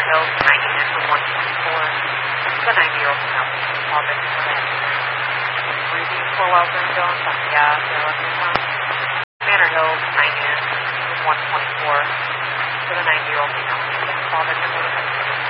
Hills, 9 units from 124. The 90-year-old female patient called victim with accident. Breathing for wells and Jones on the Manor Hills, 9 units from 124. The 90-year-old female patient called victim with